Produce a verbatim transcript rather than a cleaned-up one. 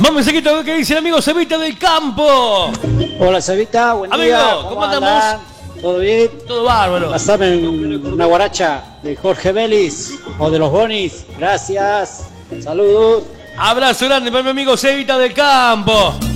Más mensajito que dice el amigo Cevita del Campo. Hola Cevita, buen amigo, día. ¿cómo, ¿cómo andamos? ¿Todo bien? Todo bárbaro. Pasame una guaracha de Jorge Vélez o de los Bonis. Gracias. Saludos. Abrazo grande para mi amigo Cevita del Campo.